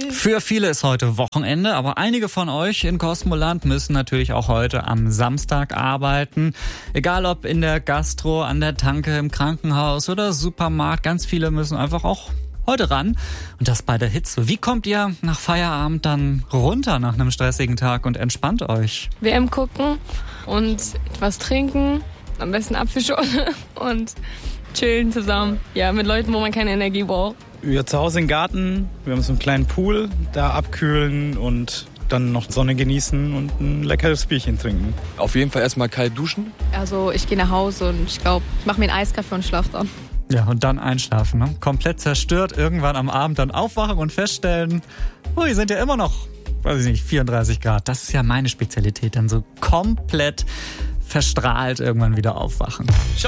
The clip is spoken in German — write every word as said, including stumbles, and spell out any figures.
Für viele ist heute Wochenende, aber einige von euch in Kosmoland müssen natürlich auch heute am Samstag arbeiten. Egal ob in der Gastro, an der Tanke, im Krankenhaus oder Supermarkt, ganz viele müssen einfach auch heute ran. Und das bei der Hitze. Wie kommt ihr nach Feierabend dann runter nach einem stressigen Tag und entspannt euch? W M gucken und etwas trinken, am besten Apfelschorle und chillen zusammen. Ja, mit Leuten, wo man keine Energie braucht. Ja, zu Hause im Garten, wir haben so einen kleinen Pool, da abkühlen und dann noch Sonne genießen und ein leckeres Bierchen trinken. Auf jeden Fall erstmal kalt duschen. Also ich gehe nach Hause und ich glaube, ich mache mir einen Eiskaffee und schlafe dann. Ja, und dann einschlafen, ne? Komplett zerstört, irgendwann am Abend dann aufwachen und feststellen, ui, sind ja immer noch, weiß ich nicht, vierunddreißig Grad. Das ist ja meine Spezialität, dann so komplett verstrahlt irgendwann wieder aufwachen.